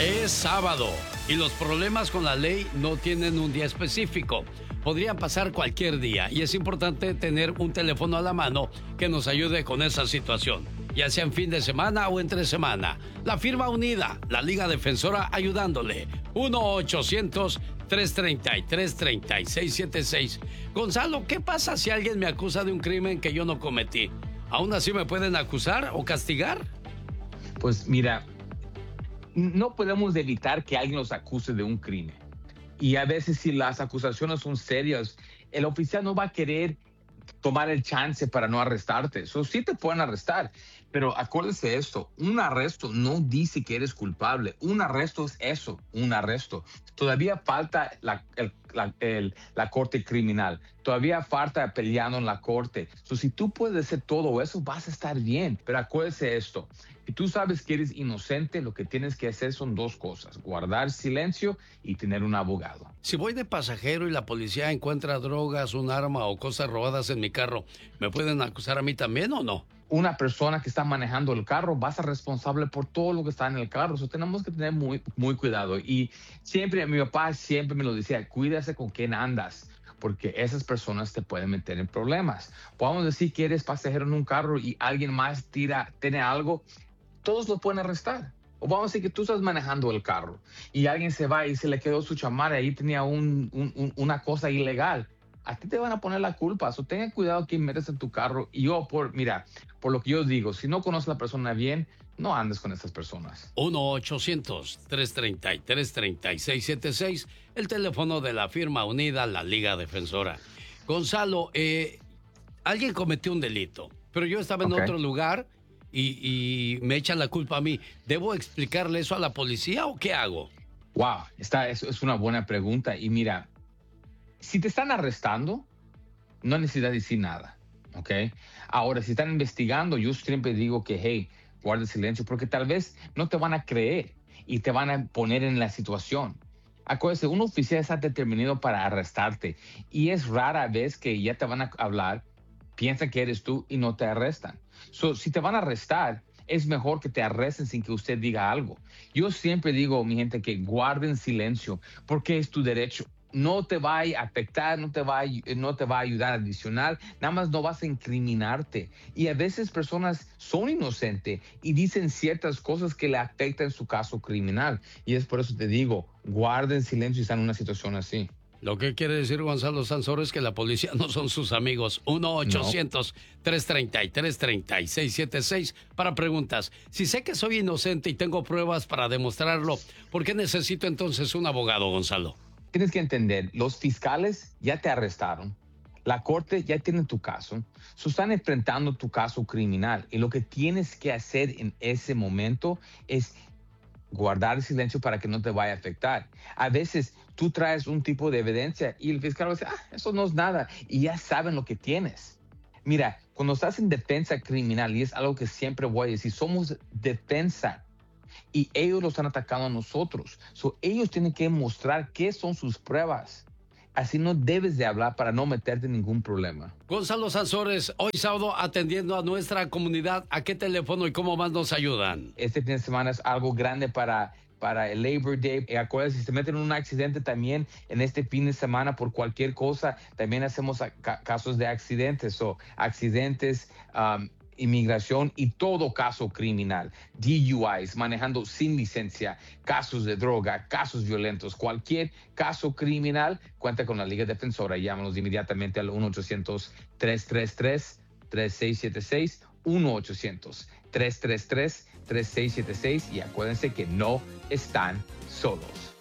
Es sábado y los problemas con la ley no tienen un día específico. Podrían pasar cualquier día y es importante tener un teléfono a la mano que nos ayude con esa situación, ya sea en fin de semana o entre semana. La firma unida, la Liga Defensora, ayudándole. 1-800-333-3676. Gonzalo, ¿qué pasa si alguien me acusa de un crimen que yo no cometí? ¿Aún así me pueden acusar o castigar? Pues mira, no podemos evitar que alguien nos acuse de un crimen. Y a veces si las acusaciones son serias, el oficial no va a querer tomar el chance para no arrestarte. Eso sí te pueden arrestar, pero acuérdese esto, un arresto no dice que eres culpable. Un arresto es eso, un arresto. Todavía falta la corte criminal. Todavía falta peleando en la corte. Si tú puedes hacer todo eso, vas a estar bien. Pero acuérdese esto, si tú sabes que eres inocente, lo que tienes que hacer son dos cosas: guardar silencio y tener un abogado. Si voy de pasajero y la policía encuentra drogas, un arma o cosas robadas en mi carro, ¿me pueden acusar a mí también o no? Una persona que está manejando el carro va a ser responsable por todo lo que está en el carro. Tenemos que tener muy cuidado. Y siempre, mi papá siempre me lo decía, cuídate con quién andas, porque esas personas te pueden meter en problemas. Podemos decir que eres pasajero en un carro y alguien más tiene algo, todos lo pueden arrestar. O vamos a decir que tú estás manejando el carro y alguien se va y se le quedó su chamarra y ahí tenía una cosa ilegal. A ti te van a poner la culpa. Ten cuidado quién metes en tu carro. Y por lo que yo digo, si no conoces a la persona bien, no andes con esas personas. 1-800-333-3676, el teléfono de la firma unida, la Liga Defensora. Gonzalo, alguien cometió un delito, pero yo estaba en otro lugar y me echan la culpa a mí. ¿Debo explicarle eso a la policía o qué hago? Wow, es una buena pregunta. Y mira, si te están arrestando, no necesitas decir nada, ¿ok? Ahora, si están investigando, yo siempre digo que, hey, guarda silencio, porque tal vez no te van a creer y te van a poner en la situación. Acuérdate, un oficial está determinado para arrestarte y es rara vez que ya te van a hablar, piensan que eres tú y no te arrestan. Si te van a arrestar, es mejor que te arresten sin que usted diga algo. Yo siempre digo, mi gente, que guarden silencio porque es tu derecho. No te va a afectar, no te va a ayudar adicional, nada más no vas a incriminarte. Y a veces personas son inocentes y dicen ciertas cosas que le afectan su caso criminal. Y es por eso te digo, guarden silencio si están en una situación así. Lo que quiere decir Gonzalo Sansores es que la policía no son sus amigos. 1-800-333-3676 para preguntas. Si sé que soy inocente y tengo pruebas para demostrarlo, ¿por qué necesito entonces un abogado, Gonzalo? Tienes que entender, los fiscales ya te arrestaron, la corte ya tiene tu caso, están enfrentando tu caso criminal y lo que tienes que hacer en ese momento es guardar silencio para que no te vaya a afectar. A veces tú traes un tipo de evidencia y el fiscal va a decir, eso no es nada, y ya saben lo que tienes. Mira, cuando estás en defensa criminal, y es algo que siempre voy a decir, somos defensa. Y ellos lo están atacando a nosotros. Ellos tienen que mostrar qué son sus pruebas. Así no debes de hablar para no meterte en ningún problema. Gonzalo Sansores, hoy sábado atendiendo a nuestra comunidad. ¿A qué teléfono y cómo más nos ayudan? Este fin de semana es algo grande para el Labor Day. Acuérdense, si se meten en un accidente también en este fin de semana por cualquier cosa, también hacemos casos de accidentes inmigración y todo caso criminal, DUIs, manejando sin licencia, casos de droga, casos violentos, cualquier caso criminal, cuenta con la Liga Defensora. Llámanos inmediatamente al 1-800-333-3676, 1-800-333-3676 y acuérdense que no están solos.